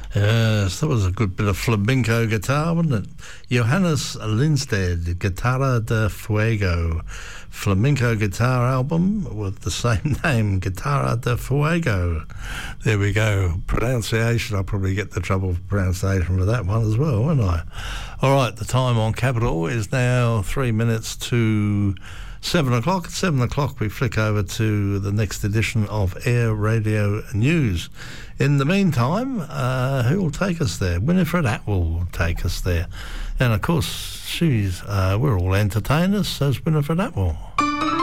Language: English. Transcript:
Yes, that was a good bit of flamenco guitar, wasn't it? Johannes Lindstedt, Guitarra de Fuego, flamenco guitar album with the same name, Guitarra de Fuego. There we go. Pronunciation, I'll probably get the trouble for pronunciation for that one as well, won't I? All right, the time on Capital is now 3 minutes to 7 o'clock. At 7 o'clock, we flick over to the next edition of Air Radio News. In the meantime, who will take us there? Winifred Atwell will take us there. And, of course, we're all entertainers, says Winifred Atwell.